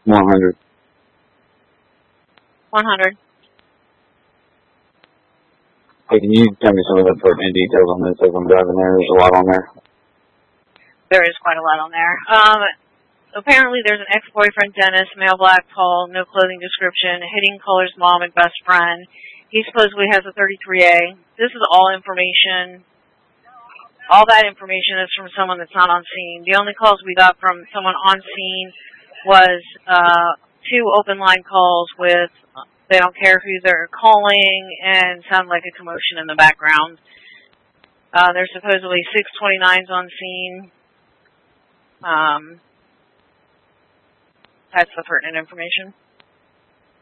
100. 100. Hey, can you tell me some of the pertinent details on this as I'm driving there? There's a lot on there. There is quite a lot on there. Apparently there's an ex-boyfriend, Dennis, male, black, tall, no clothing description, hitting Culler's mom and best friend. He supposedly has a 33A. This is all information. All that information is from someone that's not on scene. The only calls we got from someone on scene was 2 open line calls with they don't care who they're calling and sound like a commotion in the background. There's supposedly 629s on scene. That's the pertinent information.